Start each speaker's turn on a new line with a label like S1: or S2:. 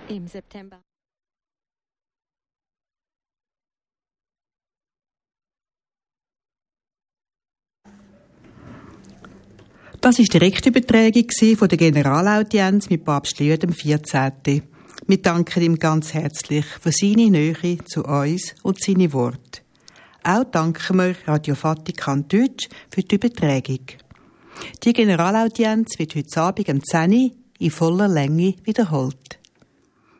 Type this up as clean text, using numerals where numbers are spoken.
S1: Im September.
S2: Das war die Direktübertragung von der Generalaudienz mit Papst Leo XIV. Wir danken ihm ganz herzlich für seine Nähe zu uns und seine Worte. Auch danken wir Radio Vatikan Deutsch für die Übertragung. Die Generalaudienz wird heute Abend um 10 Uhr in voller Länge wiederholt.